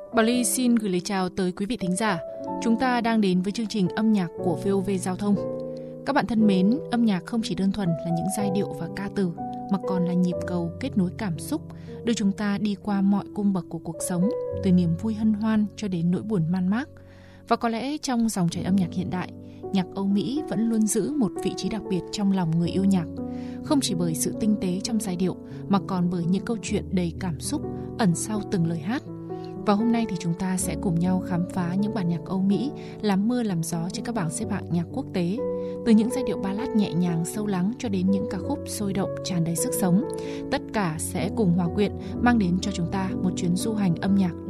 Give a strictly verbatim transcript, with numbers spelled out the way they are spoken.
Bảo Ly xin gửi lời chào tới quý vị thính giả. Chúng ta đang đến với chương trình âm nhạc của vê o vê Giao thông. Các bạn thân mến, âm nhạc không chỉ đơn thuần là những giai điệu và ca từ, mà còn là nhịp cầu kết nối cảm xúc, đưa chúng ta đi qua mọi cung bậc của cuộc sống, từ niềm vui hân hoan cho đến nỗi buồn man mác. Và có lẽ trong dòng chảy âm nhạc hiện đại, nhạc Âu Mỹ vẫn luôn giữ một vị trí đặc biệt trong lòng người yêu nhạc. Không chỉ bởi sự tinh tế trong giai điệu, mà còn bởi những câu chuyện đầy cảm xúc ẩn sau từng lời hát. Và hôm nay thì chúng ta sẽ cùng nhau khám phá những bản nhạc Âu Mỹ làm mưa làm gió trên các bảng xếp hạng nhạc quốc tế. Từ những giai điệu ballad nhẹ nhàng sâu lắng cho đến những ca khúc sôi động tràn đầy sức sống. Tất cả sẽ cùng hòa quyện mang đến cho chúng ta một chuyến du hành âm nhạc